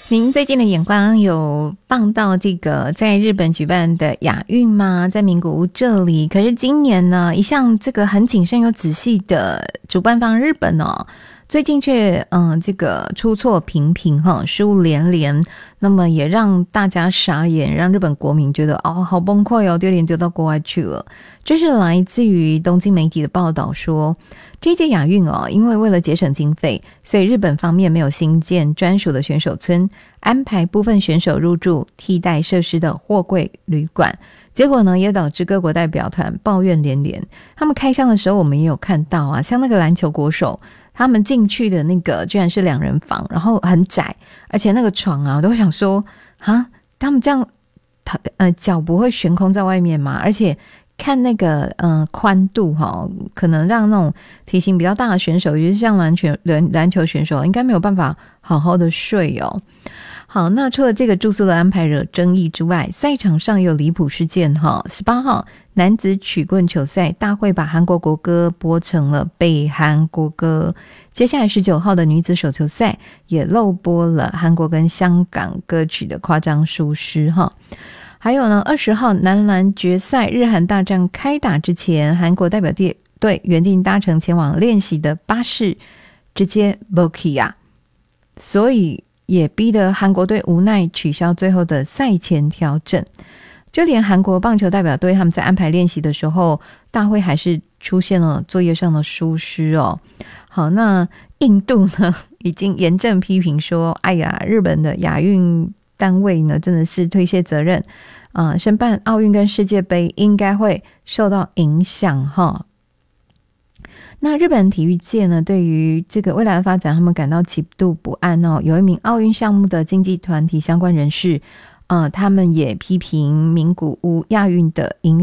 您最近的眼光有放到这个在日本举办的亚运吗？在名古屋这里，可是今年呢，一向这个很谨慎又仔细的主办方日本哦，最近却这个出错频频哈，失误连连，那么也让大家傻眼，让日本国民觉得好崩溃哦，丢脸丢到国外去了。这是来自于东京媒体的报道说，这届亚运因为为了节省经费，所以日本方面没有新建专属的选手村，安排部分选手入住替代设施的货柜旅馆，结果呢也导致各国代表团抱怨连连。他们开箱的时候我们也有看到啊，像那个篮球国手他们进去的那个居然是2人房，然后很窄，而且那个床啊，我都想说他们这样脚不会悬空在外面吗？而且看那个宽度可能让那种体型比较大的选手，尤其是像篮球选手，应该没有办法好好的睡哦。好，那除了这个住宿的安排惹争议之外，赛场上有离谱事件18号男子曲棍球赛，大会把韩国国歌播成了北韩国歌。接下来19号的女子手球赛也漏播了韩国跟香港歌曲的夸张疏失还有呢，20号男篮决赛日韩大战开打之前，韩国代表队原定搭乘前往练习的巴士直接没去啊，所以也逼得韩国队无奈取消最后的赛前调整。就连韩国棒球代表队他们在安排练习的时候，大会还是出现了作业上的疏失哦。好，那印度呢已经严正批评说，哎呀，日本的亚运单位呢真的是推卸责任，申办奥运跟世界杯应该会受到影响哈。那日本体育界呢，对于这个未来的发展，他们感到极度不安哦。有一名奥运项目的经济团体相关人士，他们也批评名古屋亚运的营